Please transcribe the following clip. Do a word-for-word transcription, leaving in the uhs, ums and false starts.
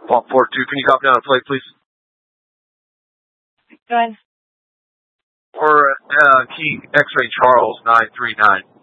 Paul four two, can you copy down a plate, please? Go ahead. Or uh, key X-ray Charles nine three nine.